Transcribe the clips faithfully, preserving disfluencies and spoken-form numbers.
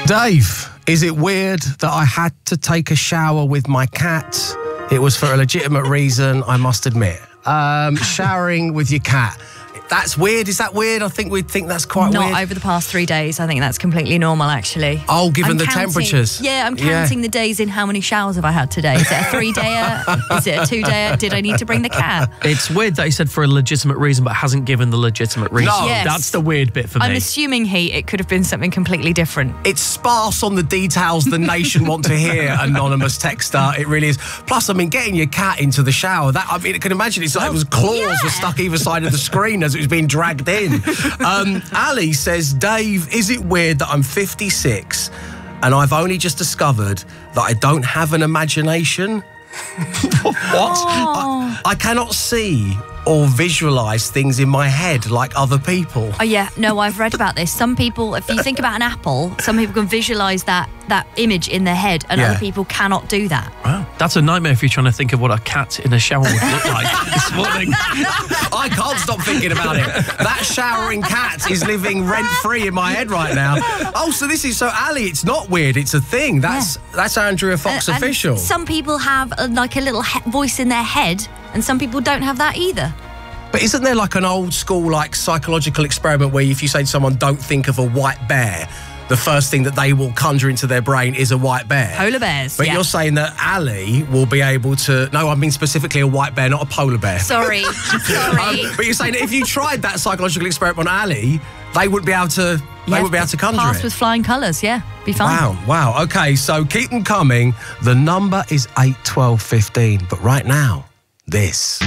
Dave, is it weird that I had to take a shower with my cat? It was for a legitimate reason, I must admit. Um, showering with your cat. That's weird. Is that weird? I think we'd think that's quite Not weird. Not over the past three days. I think that's completely normal, actually. Oh, given I'm the counting, temperatures. Yeah, I'm counting yeah. the days in how many showers have I had today. Is it a three-dayer? Is it a two-dayer? Did I need to bring the cat? It's weird that he said for a legitimate reason but hasn't given the legitimate reason. No. Yes. That's the weird bit for me. I'm assuming heat. It could have been something completely different. It's sparse on the details the nation want to hear, anonymous texter. It really is. Plus, I mean, getting your cat into the shower, that I mean, I can imagine it's like it was claws yeah. were stuck either side of the screen as it was being dragged in. Um, Ali says, Dave, is it weird that I'm fifty-six and I've only just discovered that I don't have an imagination? What? I, I cannot see or visualise things in my head like other people. Oh, yeah. No, I've read about this. Some people, if you think about an apple, some people can visualise that, that image in their head and Yeah. other people cannot do that. Wow. That's a nightmare if you're trying to think of what a cat in a shower would look like this morning. I can't stop thinking about it. That showering cat is living rent-free in my head right now. Oh, so this is... So, Ali, it's not weird. It's a thing. That's yeah. that's Andrea Fox Uh, official. Some people have a, like a little he- voice in their head and some people don't have that either. But isn't there like an old school like psychological experiment where if you say to someone, don't think of a white bear, the first thing that they will conjure into their brain is a white bear? Polar bears, But yeah. you're saying that Ali will be able to... No, I mean specifically a white bear, not a polar bear. Sorry, sorry. Um, but you're saying that if you tried that psychological experiment on Ali, they wouldn't be able to... They Yeah, would be able to conjure pass it. with flying colours, yeah. Be fine. Wow, wow. Okay, so keep them coming. The number is eight twelve fifteen. But right now, this...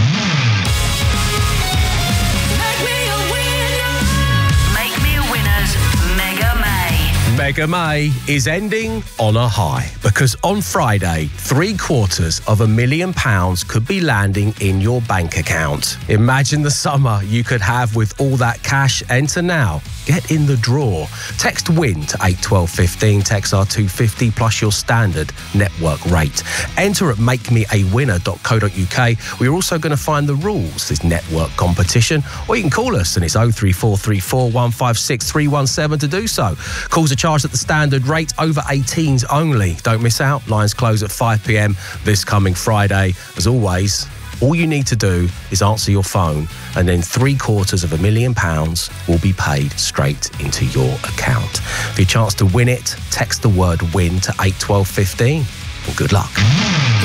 Mega May is ending on a high because on Friday, three quarters of a million pounds could be landing in your bank account. Imagine the summer you could have with all that cash. Enter now. Get in the draw. Text WIN to eight twelve fifteen. Text R two fifty plus your standard network rate. Enter at make me a winner dot co dot uk. We're also going to find the rules. This network competition. Or you can call us and it's oh three four three four, one five six, three one seven to do so. Calls are charged at the standard rate, over eighteens only. Don't miss out. Lines close at five p m this coming Friday. As always, all you need to do is answer your phone and then three quarters of a million pounds will be paid straight into your account. For your chance to win it, text the word WIN to eight twelve fifteen. Well, good luck.